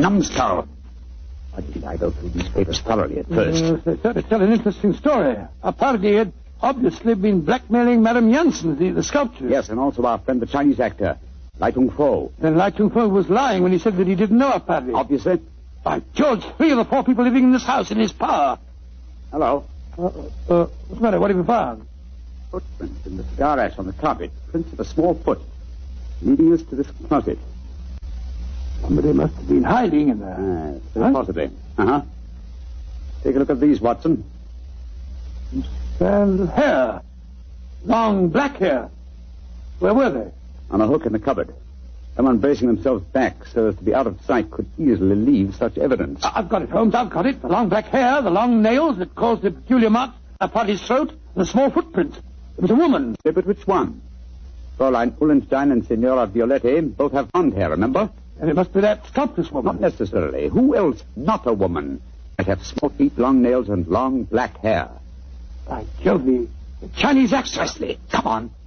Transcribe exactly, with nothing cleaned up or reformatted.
numbskull. Why didn't I go through these papers thoroughly at first? Uh, they certainly tell an interesting story. Apardi had obviously been blackmailing Madame Janssen, the, the sculptor. Yes, and also our friend, the Chinese actor, Lai Tung-fo. Then Lai Tung-fo was lying when he said that he didn't know Apardi. Obviously. By George, three of the four people living in this house in his power. Hello. Uh, uh, what's the matter? What have you found? Footprints in the cigar ash on the carpet. Prints of a small foot. Leading us to this closet. Somebody must have been hiding in there. Ah, very huh? Possibly. Uh-huh. Take a look at these, Watson. And hair. Long black hair. Where were they? On a hook in the cupboard. Someone bracing themselves back so as to be out of sight could easily leave such evidence. I've got it, Holmes. I've got it. The long black hair, the long nails that caused the peculiar marks upon his throat, and the small footprint. It was a woman. Yeah, but which one? Fräulein Ullenstein and Signora Violetti both have blonde hair, remember? And it must be that sculptress woman. Not necessarily. Who else, not a woman, might have small feet, long nails, and long black hair? By Jove, the Chinese actress. Come on.